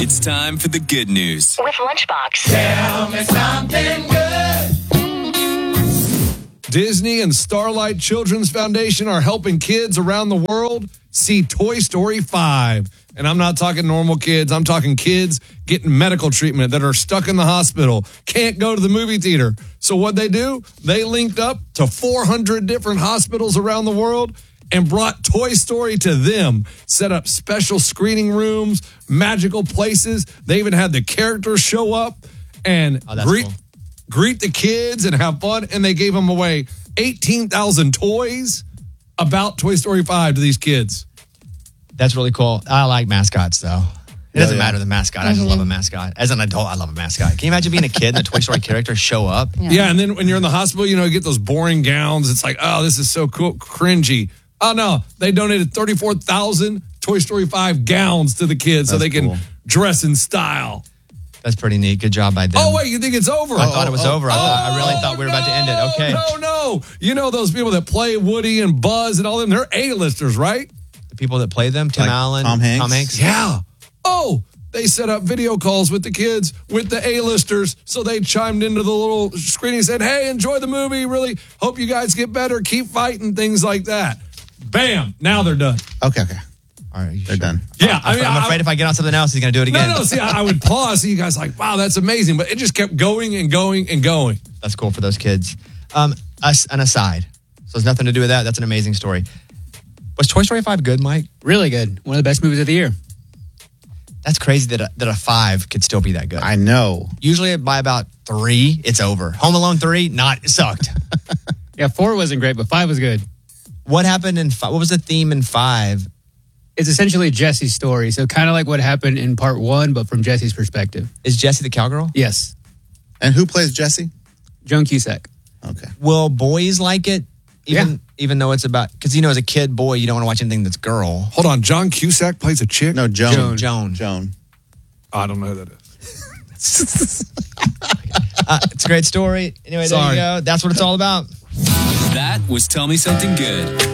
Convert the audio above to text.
It's time for the good news. With Lunchbox. Tell me something good. Disney and Starlight Children's Foundation are helping kids around the world see Toy Story 5. And I'm not talking normal kids. I'm talking kids getting medical treatment that are stuck in the hospital, can't go to the movie theater. So what they do, they linked up to 400 different hospitals around the world and brought Toy Story to them, set up special screening rooms, magical places. They even had the characters show up and greet the kids and have fun. And they gave them away 18,000 toys about Toy Story 5 to these kids. That's really cool. I like mascots, though. It doesn't matter the mascot. I just love a mascot. As an adult, I love a mascot. Can you imagine being a kid and the Toy Story characters show up? Yeah, and then when you're in the hospital, you get those boring gowns. It's like, oh, this is so cool, cringy. Oh, no. They donated 34,000 Toy Story 5 gowns to the kids so they can dress in style. That's pretty neat. Good job by them. Oh, wait, you think it's over? I thought it was over. I really thought we were about to end it. Okay. No. You know those people that play Woody and Buzz and all them? They're A-listers, right? The people that play them, Tim Allen, Tom Hanks. Yeah. Oh, they set up video calls with the kids, with the A-listers, so they chimed into the little screen and said, hey, enjoy the movie. Really hope you guys get better. Keep fighting, things like that. Bam. Now they're done. Okay. All right, They're done. Yeah. I'm afraid if I get on something else, he's going to do it again. No. See, I would pause. See you guys like, wow, that's amazing. But it just kept going and going and going. That's cool for those kids. An aside. So there's nothing to do with that. That's an amazing story. Was Toy Story 5 good, Mike? Really good. One of the best movies of the year. That's crazy that a 5 could still be that good. I know. Usually by about 3, it's over. Home Alone 3, it sucked. Yeah, 4 wasn't great, but 5 was good. What happened in 5? What was the theme in 5? It's essentially Jesse's story. So kind of like what happened in part 1, but from Jesse's perspective. Is Jessie the cowgirl? Yes. And who plays Jesse? Joan Cusack. Okay. Will boys like it? Even though it's about, because as a kid, boy, you don't want to watch anything that's girl. Hold on. John Cusack plays a chick? No, Joan. Joan. I don't know who that is. It's a great story. Anyway, there you go. That's what it's all about. That was Tell Me Something Good.